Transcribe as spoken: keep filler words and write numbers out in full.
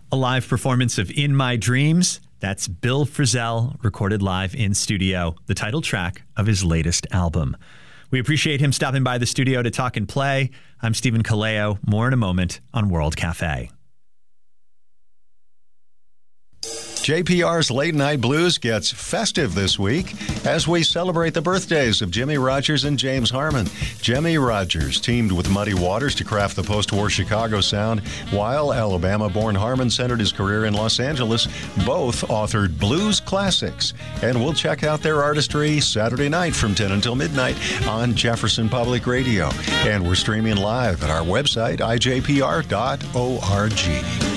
a live performance of In My Dreams. That's Bill Frisell, recorded live in studio, the title track of his latest album. We appreciate him stopping by the studio to talk and play. I'm Stephen Kaleo. More in a moment on World Cafe. J P R's Late Night Blues gets festive this week as we celebrate the birthdays of Jimmie Rodgers and James Harmon. Jimmie Rodgers teamed with Muddy Waters to craft the post-war Chicago sound, while Alabama-born Harmon centered his career in Los Angeles. Both authored blues classics, and we'll check out their artistry Saturday night from ten until midnight on Jefferson Public Radio. And we're streaming live at our website, I J P R dot org.